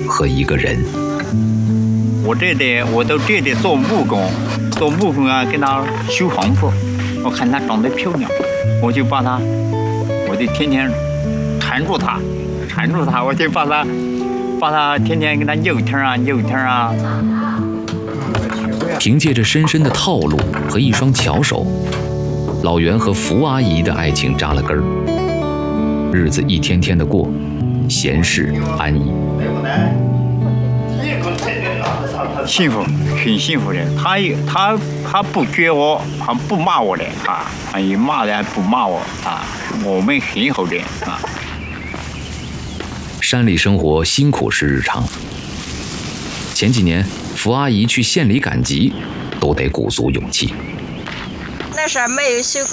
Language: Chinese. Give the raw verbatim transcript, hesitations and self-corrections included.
和一个人。 我这里我到这里做木工，做木工啊，跟他修房子，我看他长得漂亮，我就把他，我就天天缠住他，缠住他，我就把他，把他天天跟他聊天啊，聊天啊。 凭借着深深的套路和一双巧手，老袁和福阿姨的爱情扎了根儿，日子一天天的过，闲适安逸。 幸福，很幸福的。他他他不撅我，他不骂我的啊，他也骂人不骂我啊，我们很好的啊。 山里生活辛苦是日常。前几年，福阿姨去县里赶集，都得鼓足勇气。 那时候没有修。